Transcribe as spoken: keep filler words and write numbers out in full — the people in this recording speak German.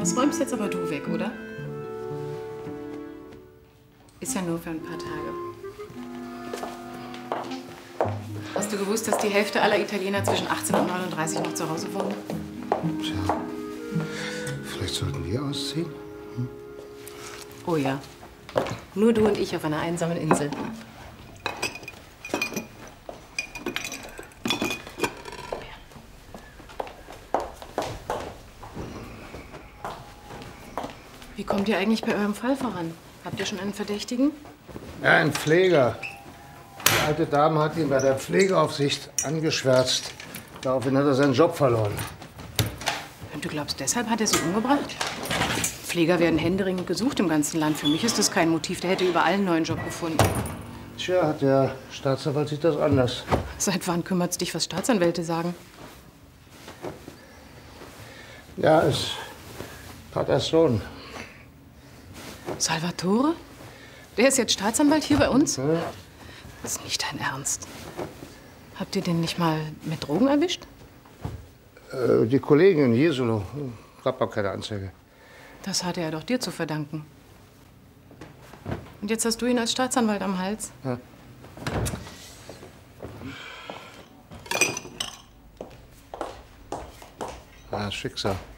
Das räumst jetzt aber du weg, oder? Ist ja nur für ein paar Tage. Hast du gewusst, dass die Hälfte aller Italiener zwischen achtzehn und neununddreißig noch zu Hause wohnen? Tja, vielleicht sollten wir ausziehen? Hm? Oh ja. Nur du und ich auf einer einsamen Insel. Wie kommt ihr eigentlich bei eurem Fall voran? Habt ihr schon einen Verdächtigen? Ja, ein Pfleger. Die alte Dame hat ihn bei der Pflegeaufsicht angeschwärzt. Daraufhin hat er seinen Job verloren. Und du glaubst, deshalb hat er sie umgebracht? Pfleger werden händeringend gesucht im ganzen Land. Für mich ist das kein Motiv. Der hätte überall einen neuen Job gefunden. Tja, hat der Staatsanwalt sieht das anders. Seit wann kümmert's dich, was Staatsanwälte sagen? Ja, es Vaters Sohn. Salvatore? Der ist jetzt Staatsanwalt hier bei uns? Ja. Das ist nicht dein Ernst. Habt ihr den nicht mal mit Drogen erwischt? Äh, die Kollegin in Jesolo gab auch keine Anzeige. Das hatte er doch dir zu verdanken. Und jetzt hast du ihn als Staatsanwalt am Hals? Ja. Ah, Schicksal.